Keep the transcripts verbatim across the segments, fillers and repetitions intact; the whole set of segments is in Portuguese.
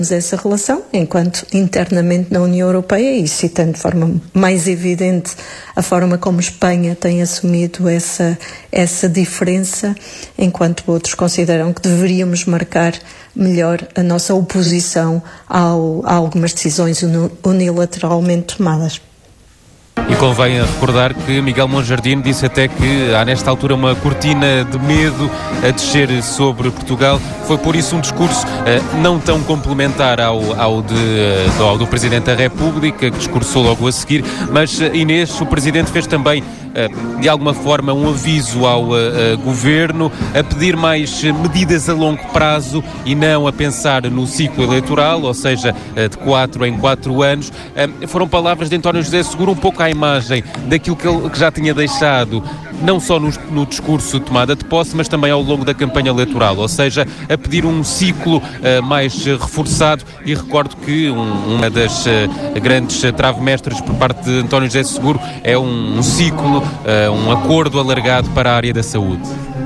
essa relação, enquanto internamente na União Europeia, e citando de forma mais evidente a forma como Espanha tem assumido essa, essa diferença, enquanto outros consideram que deveríamos marcar melhor a nossa oposição ao, a algumas decisões unilateralmente tomadas. E convém recordar que Miguel Monjardim disse até que há nesta altura uma cortina de medo a descer sobre Portugal. Foi por isso um discurso uh, não tão complementar ao, ao, de, uh, ao do Presidente da República, que discursou logo a seguir, mas uh, Inês, o Presidente fez também uh, de alguma forma um aviso ao uh, uh, Governo a pedir mais uh, medidas a longo prazo e não a pensar no ciclo eleitoral, ou seja, uh, de quatro em quatro anos. Uh, foram palavras de António José Seguro um pouco à imagem daquilo que ele que já tinha deixado, não só no, no discurso de tomada de posse, mas também ao longo da campanha eleitoral, ou seja, a pedir um ciclo uh, mais uh, reforçado. E recordo que um, uma das uh, grandes uh, trave-mestres por parte de António José Seguro é um, um ciclo, uh, um acordo alargado para a área da saúde.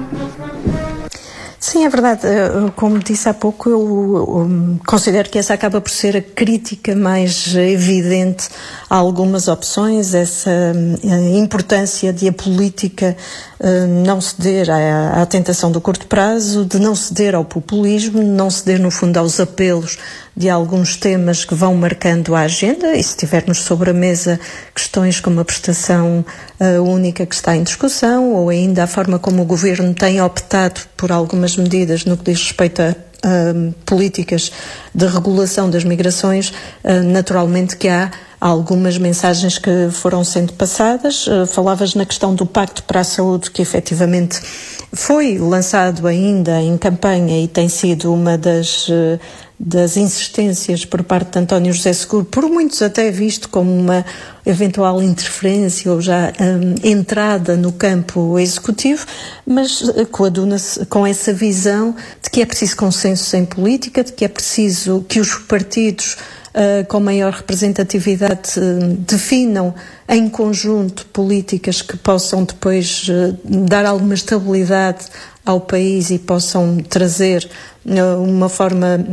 Sim, é verdade. Como disse há pouco, eu considero que essa acaba por ser a crítica mais evidente a algumas opções, essa importância de a política não ceder à, à tentação do curto prazo, de não ceder ao populismo, de não ceder, no fundo, aos apelos de alguns temas que vão marcando a agenda, e se tivermos sobre a mesa questões como a prestação uh, única que está em discussão, ou ainda a forma como o Governo tem optado por algumas medidas no que diz respeito a uh, políticas de regulação das migrações, uh, naturalmente que há algumas mensagens que foram sendo passadas. Uh, falavas na questão do Pacto para a Saúde, que efetivamente foi lançado ainda em campanha e tem sido uma das, uh, das insistências por parte de António José Seguro, por muitos até visto como uma eventual interferência ou já um, entrada no campo executivo, mas uh, coaduna-se com essa visão de que é preciso consenso em política, de que é preciso que os partidos Uh, com maior representatividade uh, definam em conjunto políticas que possam depois uh, dar alguma estabilidade ao país e possam trazer uh, uma forma,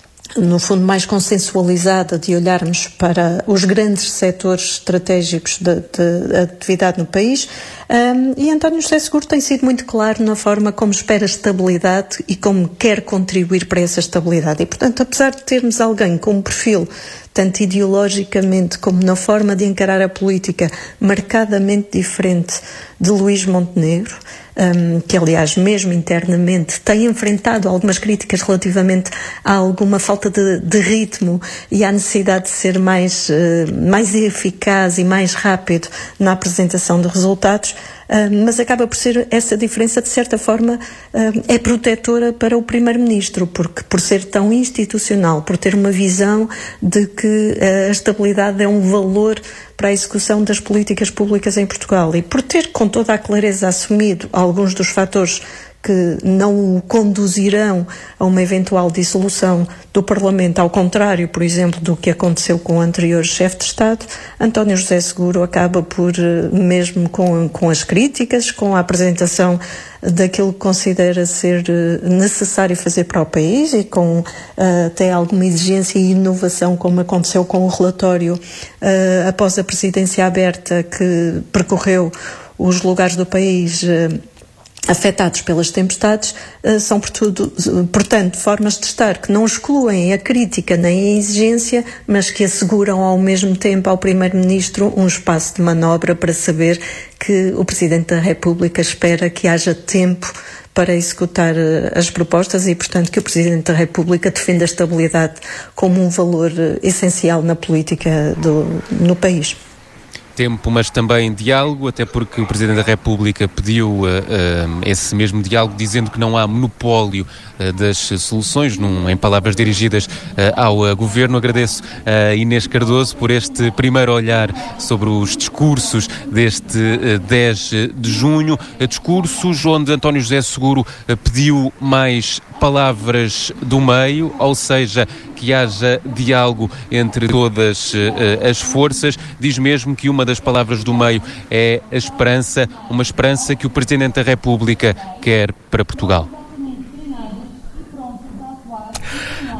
no fundo, mais consensualizada de olharmos para os grandes setores estratégicos de, de atividade no país. Um, e António José Seguro tem sido muito claro na forma como espera estabilidade e como quer contribuir para essa estabilidade. E, portanto, apesar de termos alguém com um perfil, tanto ideologicamente como na forma de encarar a política, marcadamente diferente de Luís Montenegro, um, que aliás mesmo internamente tem enfrentado algumas críticas relativamente a alguma falta de, de ritmo e à necessidade de ser mais, uh, mais eficaz e mais rápido na apresentação de resultados, Uh, mas acaba por ser essa diferença, de certa forma, uh, é protetora para o Primeiro-Ministro, porque por ser tão institucional, por ter uma visão de que uh, a estabilidade é um valor para a execução das políticas públicas em Portugal e por ter com toda a clareza assumido alguns dos fatores que não o conduzirão a uma eventual dissolução do Parlamento, ao contrário, por exemplo, do que aconteceu com o anterior chefe de Estado, António José Seguro acaba por, mesmo com, com as críticas, com a apresentação daquilo que considera ser necessário fazer para o país e com uh, até alguma exigência e inovação, como aconteceu com o relatório uh, após a presidência aberta que percorreu os lugares do país uh, afetados pelas tempestades, são, portanto, formas de estar que não excluem a crítica nem a exigência, mas que asseguram ao mesmo tempo ao Primeiro-Ministro um espaço de manobra para saber que o Presidente da República espera que haja tempo para executar as propostas e, portanto, que o Presidente da República defenda a estabilidade como um valor essencial na política do, no país. Tempo, mas também diálogo, até porque o Presidente da República pediu uh, uh, esse mesmo diálogo, dizendo que não há monopólio uh, das soluções, num, em palavras dirigidas uh, ao uh, Governo. Agradeço a uh, Inês Cardoso por este primeiro olhar sobre os discursos deste uh, dez de junho, uh, discursos onde António José Seguro uh, pediu mais palavras do meio, ou seja, que haja diálogo entre todas uh, as forças. Diz mesmo que uma das palavras do meio é a esperança, uma esperança que o Presidente da República quer para Portugal.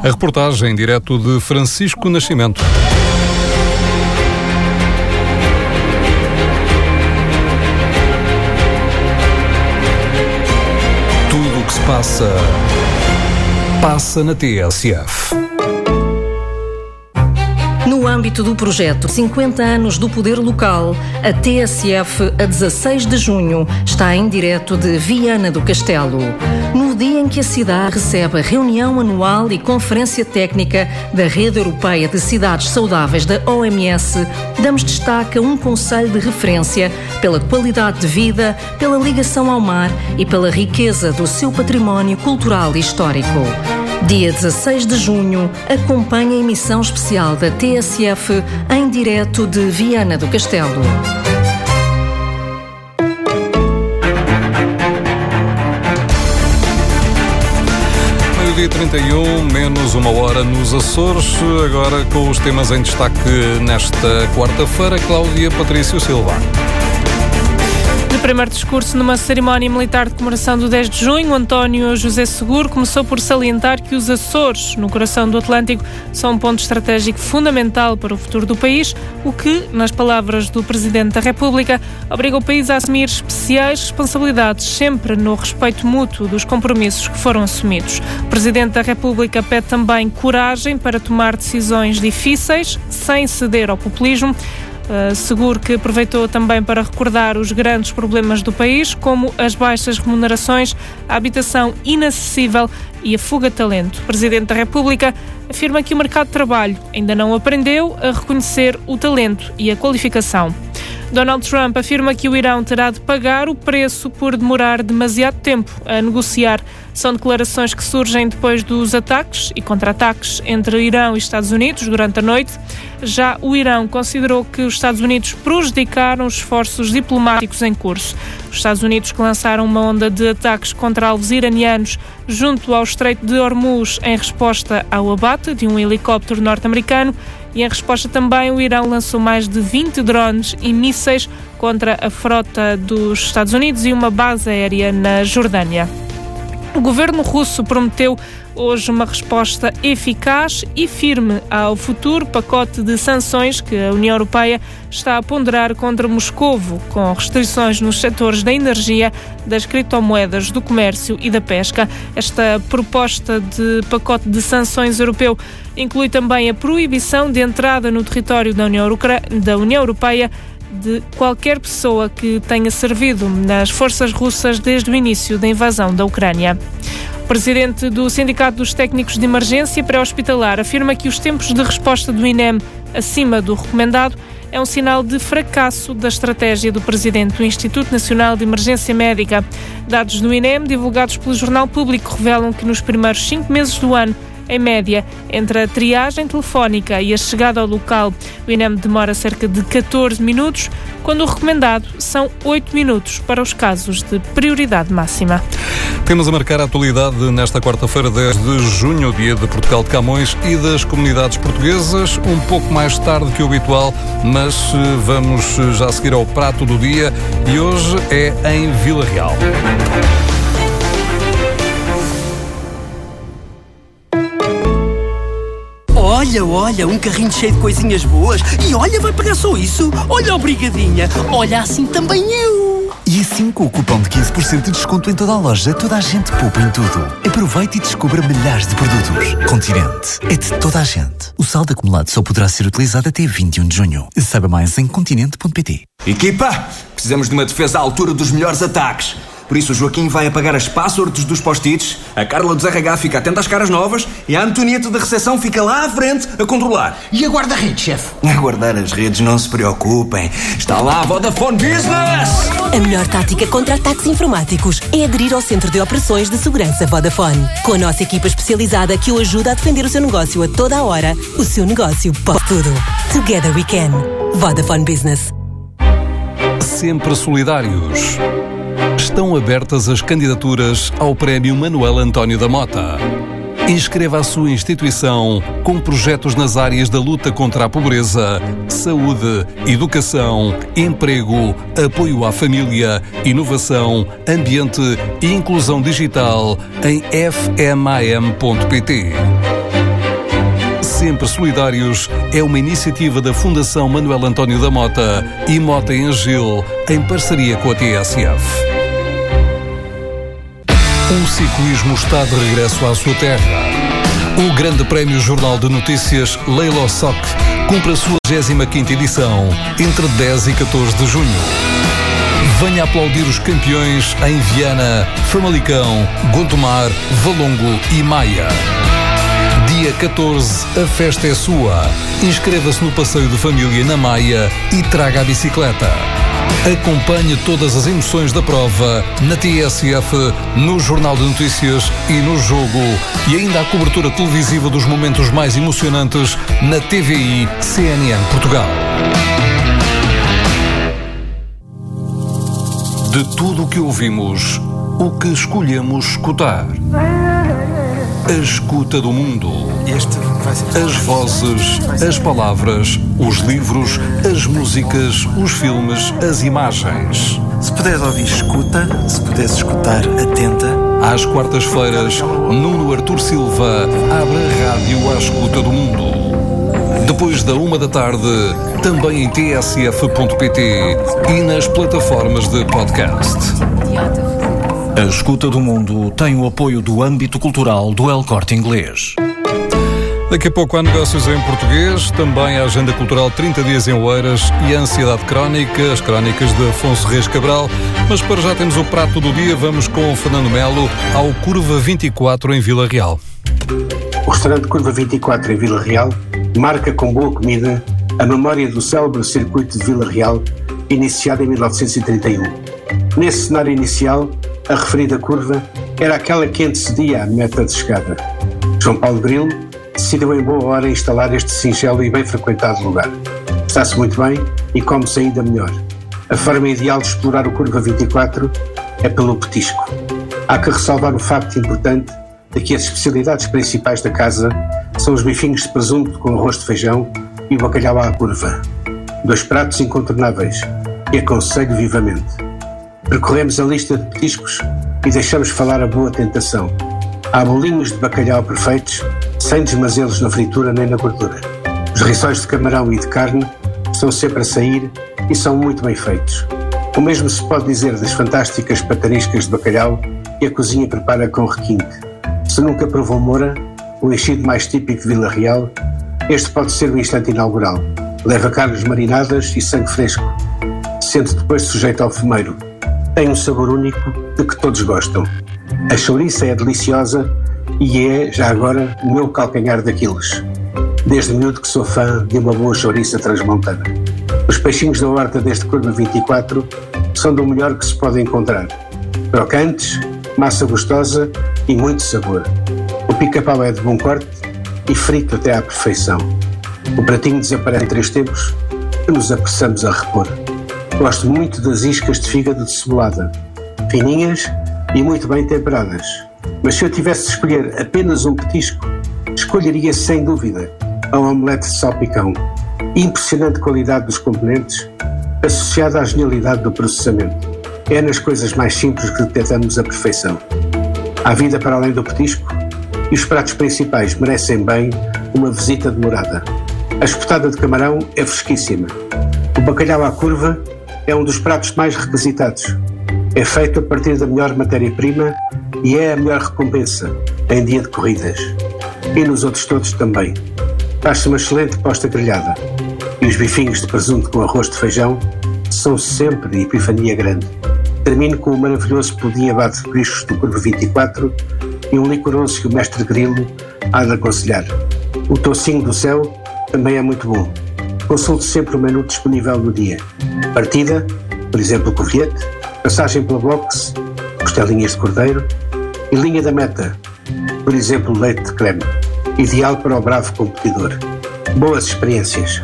A reportagem em direto de Francisco Nascimento. Tudo o que se passa, passa na T S F. No âmbito do projeto cinquenta anos do Poder Local, a T S F, a dezasseis de junho, está em direto de Viana do Castelo. No dia em que a cidade recebe a reunião anual e conferência técnica da Rede Europeia de Cidades Saudáveis da O M S, damos destaque a um concelho de referência pela qualidade de vida, pela ligação ao mar e pela riqueza do seu património cultural e histórico. Dia dezasseis de junho, acompanha a emissão especial da T S F em direto de Viana do Castelo. Meio-dia trinta e um, menos uma hora nos Açores, agora com os temas em destaque nesta quarta-feira. Cláudia Patrício Silva. No primeiro discurso numa cerimónia militar de comemoração do dez de junho, António José Seguro começou por salientar que os Açores, no coração do Atlântico, são um ponto estratégico fundamental para o futuro do país, o que, nas palavras do Presidente da República, obriga o país a assumir especiais responsabilidades, sempre no respeito mútuo dos compromissos que foram assumidos. O Presidente da República pede também coragem para tomar decisões difíceis, sem ceder ao populismo. Uh, Seguro que aproveitou também para recordar os grandes problemas do país, como as baixas remunerações, a habitação inacessível e a fuga de talento. O Presidente da República afirma que o mercado de trabalho ainda não aprendeu a reconhecer o talento e a qualificação. Donald Trump afirma que o Irão terá de pagar o preço por demorar demasiado tempo a negociar. São declarações que surgem depois dos ataques e contra-ataques entre Irão e Estados Unidos durante a noite. Já o Irão considerou que os Estados Unidos prejudicaram os esforços diplomáticos em curso. Os Estados Unidos que lançaram uma onda de ataques contra alvos iranianos junto ao Estreito de Hormuz em resposta ao abate de um helicóptero norte-americano. E em resposta também o Irão lançou mais de vinte drones e mísseis contra a frota dos Estados Unidos e uma base aérea na Jordânia. O governo russo prometeu hoje uma resposta eficaz e firme ao futuro pacote de sanções que a União Europeia está a ponderar contra Moscovo, com restrições nos setores da energia, das criptomoedas, do comércio e da pesca. Esta proposta de pacote de sanções europeu inclui também a proibição de entrada no território da União Europeia de qualquer pessoa que tenha servido nas forças russas desde o início da invasão da Ucrânia. O presidente do Sindicato dos Técnicos de Emergência Pré-Hospitalar afirma que os tempos de resposta do INEM acima do recomendado é um sinal de fracasso da estratégia do presidente do Instituto Nacional de Emergência Médica. Dados do INEM, divulgados pelo Jornal Público, revelam que nos primeiros cinco meses do ano, em média, entre a triagem telefónica e a chegada ao local, o INEM demora cerca de catorze minutos, quando o recomendado são oito minutos para os casos de prioridade máxima. Temos a marcar a atualidade nesta quarta-feira, dez de junho, dia de Portugal de Camões e das comunidades portuguesas, um pouco mais tarde que o habitual, mas vamos já seguir ao prato do dia e hoje é em Vila Real. Olha, olha, um carrinho cheio de coisinhas boas. E olha, vai pagar só isso? Olha, obrigadinha. Olha, assim também eu. E assim, com o cupom de quinze por cento de desconto em toda a loja, toda a gente poupa em tudo. Aproveite e descubra milhares de produtos. Continente é de toda a gente. O saldo acumulado só poderá ser utilizado até vinte e um de junho. Saiba mais em continente ponto pt. Equipa, precisamos de uma defesa à altura dos melhores ataques. Por isso o Joaquim vai apagar as passwords dos post-its, a Carla dos R H fica atenta às caras novas e a Antonieta da recepção fica lá à frente a controlar. E a guarda-redes, chefe? A guardar as redes, não se preocupem. Está lá a Vodafone Business! A melhor tática contra ataques informáticos é aderir ao Centro de Operações de Segurança Vodafone. Com a nossa equipa especializada que o ajuda a defender o seu negócio a toda a hora, o seu negócio pode tudo. Together we can. Vodafone Business. Sempre solidários. Estão abertas as candidaturas ao Prémio Manuel António da Mota. Inscreva a sua instituição com projetos nas áreas da luta contra a pobreza, saúde, educação, emprego, apoio à família, inovação, ambiente e inclusão digital em f m a m ponto p t. Sempre Solidários é uma iniciativa da Fundação Manuel António da Mota e Mota em Agil, em parceria com a T S F. O ciclismo está de regresso à sua terra. O Grande Prémio Jornal de Notícias Leila Soc cumpre a sua vigésima quinta edição, entre dez e catorze de junho. Venha aplaudir os campeões em Viana, Famalicão, Gondomar, Valongo e Maia. Dia catorze, a festa é sua. Inscreva-se no passeio de família na Maia e traga a bicicleta. Acompanhe todas as emoções da prova na T S F, no Jornal de Notícias e no Jogo. E ainda a cobertura televisiva dos momentos mais emocionantes na T V I C N N Portugal. De tudo o que ouvimos, o que escolhemos escutar. A escuta do mundo. Este vai ser... As vozes, as palavras, os livros, as músicas, os filmes, as imagens. Se puderes ouvir, escuta. Se puderes escutar, atenta. Às quartas-feiras, Nuno Artur Silva abre a rádio à escuta do mundo. Depois da uma da tarde, também em t s f ponto p t e nas plataformas de podcast. A Escuta do Mundo tem o apoio do âmbito cultural do El Corte Inglês. Daqui a pouco há negócios em português, também a agenda cultural trinta dias em Oeiras e a ansiedade crónica, as crónicas de Afonso Reis Cabral. Mas para já temos o prato do dia, vamos com o Fernando Melo ao Curva vinte e quatro em Vila Real. O restaurante Curva vinte e quatro em Vila Real marca com boa comida a memória do célebre circuito de Vila Real, iniciado em mil novecentos e trinta e um. Nesse cenário inicial, a referida curva era aquela que antecedia a meta de chegada. João Paulo Grilo decidiu em boa hora instalar este singelo e bem frequentado lugar. Está-se muito bem e come-se ainda melhor. A forma ideal de explorar o Curva vinte e quatro é pelo petisco. Há que ressalvar o facto importante de que as especialidades principais da casa são os bifinhos de presunto com arroz de feijão e o bacalhau à curva. Dois pratos incontornáveis que aconselho vivamente. Percorremos a lista de petiscos e deixamos falar a boa tentação. Há bolinhos de bacalhau perfeitos, sem desmazê-los na fritura nem na gordura. Os rissóis de camarão e de carne estão sempre a sair e são muito bem feitos. O mesmo se pode dizer das fantásticas pataniscas de bacalhau que a cozinha prepara com requinte. Se nunca provou moura, o enchido mais típico de Vila Real, este pode ser o instante inaugural. Leva carnes marinadas e sangue fresco, sendo depois sujeito ao fumeiro. Tem um sabor único de que todos gostam. A chouriça é deliciosa e é, já agora, o meu calcanhar daqueles. Desde miúdo que sou fã de uma boa chouriça transmontana. Os peixinhos da horta deste Curva vinte e quatro são do melhor que se pode encontrar. Crocantes, massa gostosa e muito sabor. O pica-pau é de bom corte e frito até à perfeição. O pratinho desaparece em três tempos que nos apressamos a repor. Gosto muito das iscas de fígado de cebolada, fininhas e muito bem temperadas. Mas se eu tivesse de escolher apenas um petisco, escolheria sem dúvida a omelete de salpicão. Impressionante qualidade dos componentes, associada à genialidade do processamento. É nas coisas mais simples que detectamos a perfeição. Há vida para além do petisco e os pratos principais merecem bem uma visita demorada. A espetada de camarão é fresquíssima. O bacalhau à curva é um dos pratos mais requisitados. É feito a partir da melhor matéria-prima e é a melhor recompensa em dia de corridas. E nos outros todos também. Faz-se uma excelente posta grelhada. E os bifinhos de presunto com arroz de feijão são sempre de epifania grande. Termino com o maravilhoso pudim abate de bichos do Curva vinte e quatro e um licoroso que o mestre Grilo há de aconselhar. O tocinho do céu também é muito bom. Consulte sempre o menu disponível no dia. Partida, por exemplo, covilhete, passagem pela boxe, costelinhas de cordeiro e linha da meta, por exemplo, leite de creme. Ideal para o bravo competidor. Boas experiências.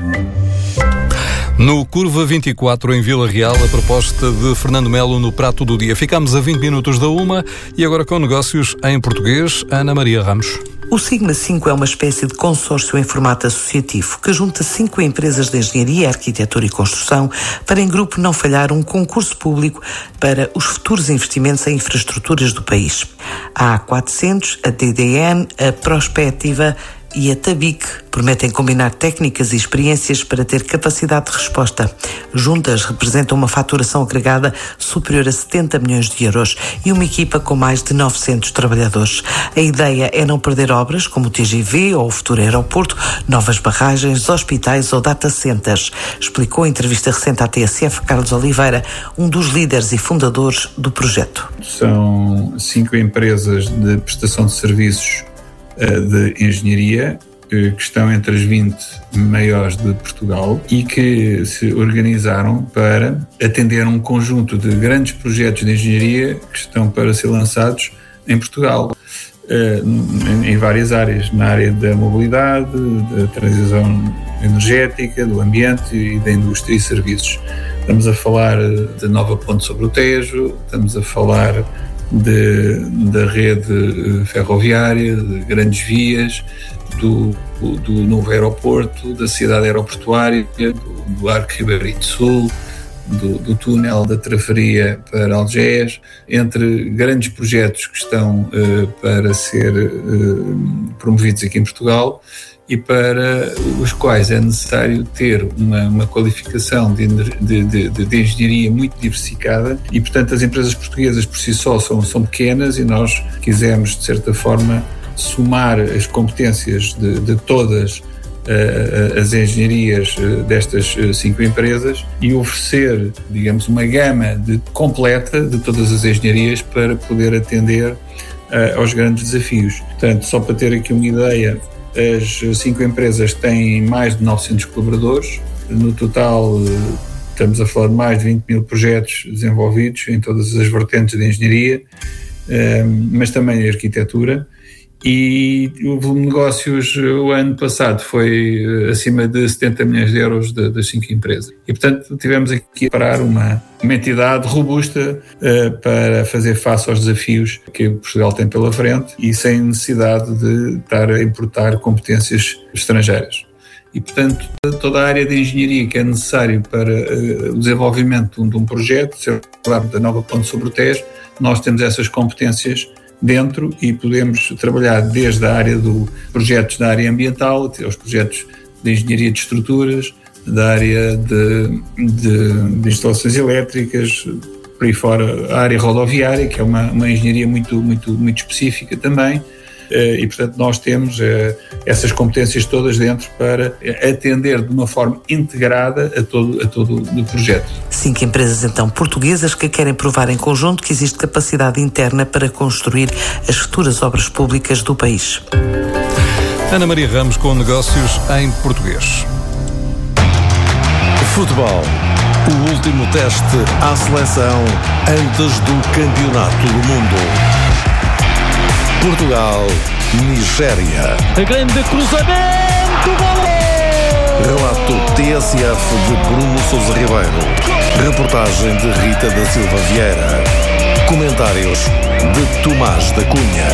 No Curva vinte e quatro em Vila Real, a proposta de Fernando Melo no prato do dia. Ficámos a vinte minutos da uma e agora com negócios em português, Ana Maria Ramos. O Sigma cinco é uma espécie de consórcio em formato associativo que junta cinco empresas de engenharia, arquitetura e construção para, em grupo, não falhar um concurso público para os futuros investimentos em infraestruturas do país. A A quatrocentos, a D D N, a Prospectiva, e a Tabic prometem combinar técnicas e experiências para ter capacidade de resposta. Juntas representam uma faturação agregada superior a setenta milhões de euros e uma equipa com mais de novecentos trabalhadores. A ideia é não perder obras como o T G V ou o futuro aeroporto, novas barragens, hospitais ou data centers, explicou em entrevista recente à T S F Carlos Oliveira, um dos líderes e fundadores do projeto. São cinco empresas de prestação de serviços de engenharia que estão entre as vinte maiores de Portugal e que se organizaram para atender um conjunto de grandes projetos de engenharia que estão para ser lançados em Portugal, em várias áreas, na área da mobilidade, da transição energética, do ambiente e da indústria e serviços. Estamos a falar da nova ponte sobre o Tejo, estamos a falar de, da rede ferroviária, de grandes vias, do, do novo aeroporto, da cidade aeroportuária, do, do Arco Ribeirito Sul, do, do túnel da Trafaria para Algés, entre grandes projetos que estão uh, para ser uh, promovidos aqui em Portugal e para os quais é necessário ter uma, uma qualificação de, de, de, de engenharia muito diversificada e, portanto, as empresas portuguesas por si só são, são pequenas e nós quisemos, de certa forma, somar as competências de, de todas uh, as engenharias uh, destas uh, cinco empresas e oferecer, digamos, uma gama de, completa de todas as engenharias para poder atender uh, aos grandes desafios. Portanto, só para ter aqui uma ideia, as cinco empresas têm mais de novecentos colaboradores. No total, uh, estamos a falar de mais de vinte mil projetos desenvolvidos em todas as vertentes de engenharia, uh, mas também de arquitetura. E o volume de negócios o ano passado foi acima de setenta milhões de euros de, das cinco empresas. E, portanto, tivemos aqui a parar uma, uma entidade robusta uh, para fazer face aos desafios que Portugal tem pela frente e sem necessidade de estar a importar competências estrangeiras. E, portanto, toda a área de engenharia que é necessário para uh, o desenvolvimento de um projeto, se falar da nova ponte sobre o Tejo, nós temos essas competências dentro e podemos trabalhar desde a área dos projetos da área ambiental até aos projetos de engenharia de estruturas, da área de, de, de instalações elétricas, por aí fora a área rodoviária, que é uma, uma engenharia muito, muito, muito específica também. E, portanto, nós temos essas competências todas dentro para atender de uma forma integrada a todo, a todo o projeto. Cinco empresas, então, portuguesas que querem provar em conjunto que existe capacidade interna para construir as futuras obras públicas do país. Ana Maria Ramos com negócios em português. Futebol. O último teste à seleção antes do Campeonato do Mundo. Portugal, Nigéria. A grande cruzamento, gol! Relato T S F de Bruno Sousa Ribeiro. Reportagem de Rita da Silva Vieira. Comentários de Tomás da Cunha.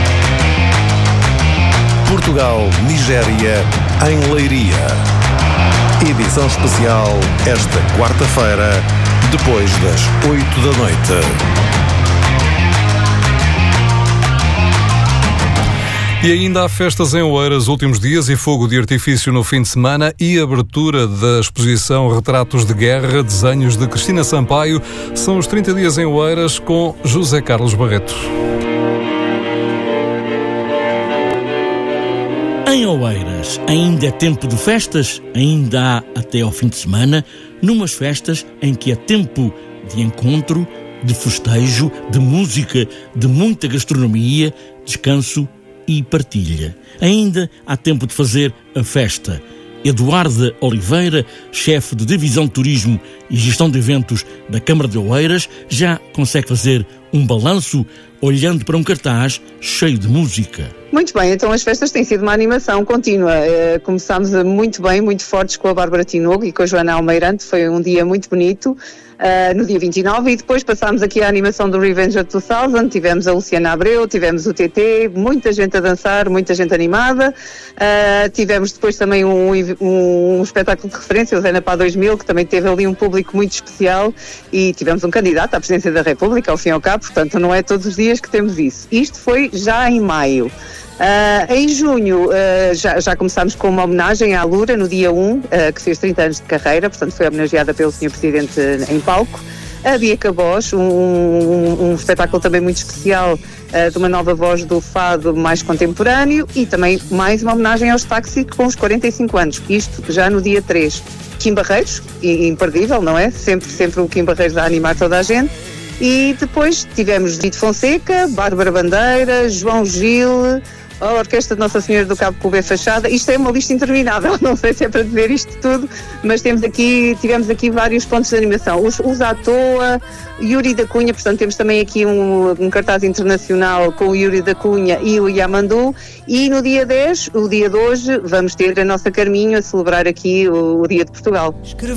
Portugal, Nigéria, em Leiria. Edição especial esta quarta-feira, depois das oito da noite. E ainda há festas em Oeiras últimos dias e fogo de artifício no fim de semana e abertura da exposição Retratos de Guerra, desenhos de Cristina Sampaio. São os trinta dias em Oeiras com José Carlos Barreto. Em Oeiras ainda é tempo de festas, ainda há até ao fim de semana, numas festas em que é tempo de encontro, de festejo, de música, de muita gastronomia, descanso e partilha. Ainda há tempo de fazer a festa. Eduarda Oliveira, chefe de Divisão de Turismo e Gestão de Eventos da Câmara de Oeiras, já consegue fazer um balanço olhando para um cartaz cheio de música. Muito bem, então as festas têm sido uma animação contínua. Uh, começámos muito bem, muito fortes com a Bárbara Tinogo e com a Joana Almeirante, foi um dia muito bonito. Uh, no dia vinte e nove, e depois passámos aqui a animação do Revenge of dois mil, tivemos a Luciana Abreu, tivemos o T T, muita gente a dançar, muita gente animada, uh, tivemos depois também um, um, um espetáculo de referência, o Zena Pá dois mil, que também teve ali um público muito especial, e tivemos um candidato à presidência da República, ao fim e ao cabo, portanto não é todos os dias dias que temos isso. Isto foi já em maio. Uh, em junho uh, já, já começámos com uma homenagem à Lura no dia um, uh, que fez trinta anos de carreira, portanto foi homenageada pelo senhor Presidente em palco. A Bia Cabós, um, um, um espetáculo também muito especial, uh, de uma nova voz do fado mais contemporâneo, e também mais uma homenagem aos Táxi com os quarenta e cinco anos, isto já no dia três. Kim Barreiros, imperdível, não é? Sempre, sempre o Kim Barreiros a animar toda a gente. E depois tivemos Vito Fonseca, Bárbara Bandeira, João Gil, a Orquestra de Nossa Senhora do Cabo com o B Fachada. Isto é uma lista interminável, não sei se é para dizer isto tudo, mas temos aqui, tivemos aqui vários pontos de animação. Os, os à toa, Yuri da Cunha, portanto temos também aqui um, um cartaz internacional com o Yuri da Cunha e o Yamandu, e no dia dez, o dia de hoje, vamos ter a nossa Carminho a celebrar aqui o, o Dia de Portugal.